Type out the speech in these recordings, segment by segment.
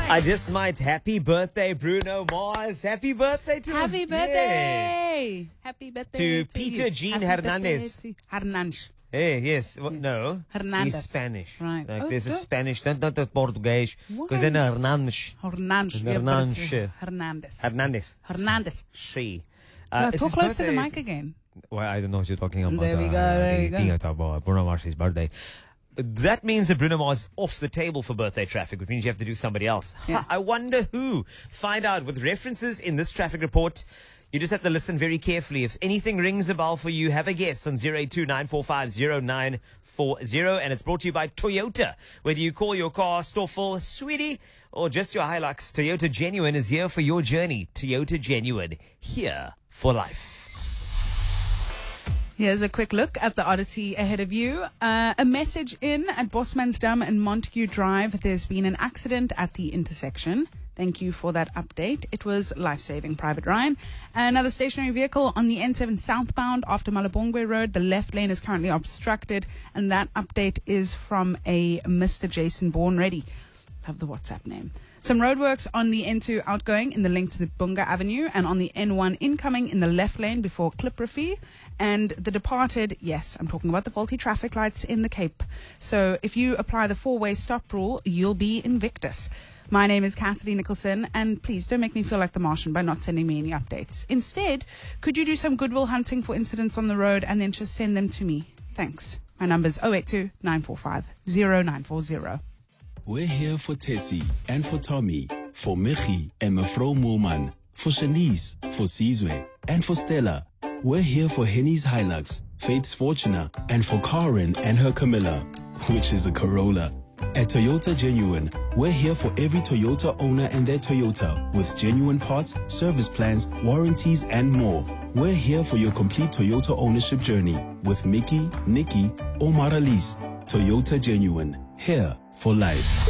I just might. Happy birthday, Bruno Mars. Happy birthday to him. Happy birthday. Yes. Happy birthday To to Peter you. Jean Happy Hernandez. birthday to Hernandez. Hey, yes. No. Hernandez. He's Spanish. Right. Like, Oh, there's a good. Spanish, not a Portuguese. Why? Because then Hernandez. Hernandez. Hernandez. Hernandez. Hernandez. Hernandez. She. No, it's talk his close to the birthday. mic again. Well, I don't know what you're talking about. There we go, there you go. You're talking about Bruno Mars' birthday. That means that Bruno Mars is off the table for birthday traffic, which means you have to do somebody else. Yeah. I wonder who. Find out with references in this traffic report. You just have to listen very carefully. If anything rings a bell for you, have a guess on 082-945-0940. And it's brought to you by Toyota. Whether you call your car store full, sweetie, or just your Hilux, Toyota Genuine is here for your journey. Toyota Genuine, here for life. Here's a quick look at the Odyssey ahead of you. A message in at Bosmansdam and Montague Drive. There's been an accident at the intersection. Thank you for that update. It was life-saving, Private Ryan. Another stationary vehicle on the N7 southbound after Malabongwe Road. The left lane is currently obstructed, and that update is from a Mr. Jason Born-Ready. Love the WhatsApp name. Some roadworks on the N2 outgoing in the link to the Bunga Avenue, and on the N1 incoming in the left lane before Kliprefie. And the departed, yes, I'm talking about the faulty traffic lights in the Cape. So if you apply the four-way stop rule, you'll be Invictus. My name is Cassidy Nicholson, and please don't make me feel like the Martian by not sending me any updates. Instead, could you do some goodwill hunting for incidents on the road and then just send them to me? Thanks. My number's 082-945-0940. We're here for Tessie and for Tommy, for Michi and Mefro Moolman, for Shanice, for Sizwe, and for Stella. We're here for Henny's Hilux, Faith's Fortuna, and for Karen and her Camilla, which is a Corolla. At Toyota Genuine, we're here for every Toyota owner and their Toyota, with genuine parts, service plans, warranties, and more. We're here for your complete Toyota ownership journey with Mickey, Nikki, or Maralise. Toyota Genuine, here for life.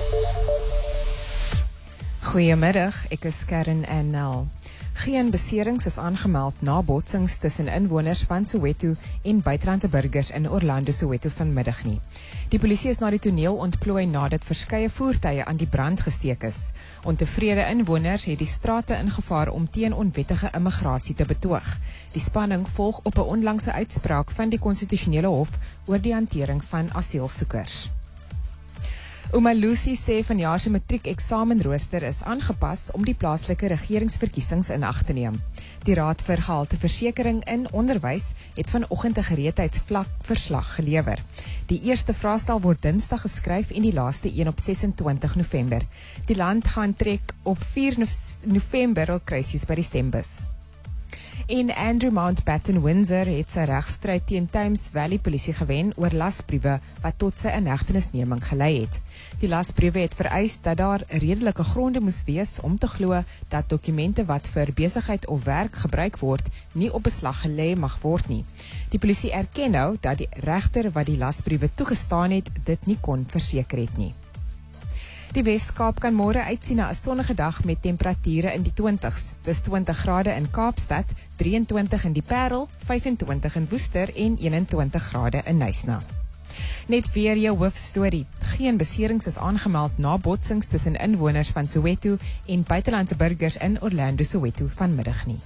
Goeiemiddag, ek is Karen en Nel. Geen beserings is aangemeld na botsings tussen inwoners van Soweto en buitelandse burgers in Orlando, Soweto vanmiddag nie. Die polisie is na die toneel ontplooi nadat verskeie voertuie aan die brand gesteek is. Ontevrede inwoners het die strate ingevaar om teen onwettige immigrasie te betoog. Die spanning volg op 'n onlangse uitspraak van die konstitusionele hof oor die hantering van asielsoekers. Umalusi sê vanjaar se matriek-eksamenrooster is aangepas om die plaaslike regeringsverkiesings in ag te neem. Die Raad vir Gehalteversekering in Onderwys het vanoggend 'n gereedheidsvlak verslag gelewer. Die eerste vraestel word Dinsdag geskryf en die laaste een op 26 November. Die land gaan trek op 4 November al krisis by die stembus. En Andrew Mountbatten Windsor het sy regstryd teen Thames Valley polisie gewen oor lasbriewe wat tot sy inhegtenisneming gelei het. Die lasbriewe het vereis dat daar redelike gronde moes wees om te glo dat dokumente wat vir besigheid of werk gebruik word, nie op beslag gelê mag word nie. Die polisie erken nou dat die regter wat die lasbriewe toegestaan het, dit nie kon verseker het nie. Die Weskaap kan môre uitsien na 'n sonnige dag met temperature in die 20s. Dis 20 grade in Kaapstad, 23 in die Parel, 25 in Woester en 21 grade in Knysna. Net weer jou hoofstorie. Geen beserings is aangemeld na botsings tussen inwoners van Soweto en buitelandse burgers in Orlando, Soweto vanmiddag nie.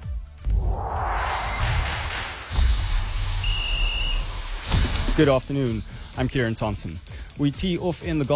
Good afternoon. I'm Kieran Thompson. We tee off in the